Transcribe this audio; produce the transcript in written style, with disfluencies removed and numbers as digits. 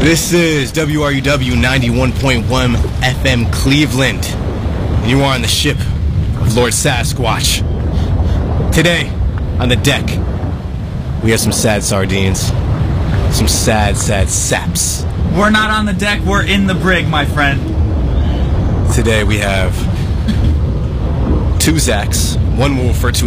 This is WRUW 91.1 FM Cleveland, and you are on the ship of Lord Sasquatch. Today, on the deck, we have some sad sardines, some sad saps. We're not on the deck, we're in the brig, my friend. Today we have two Zachs, one we'll refer to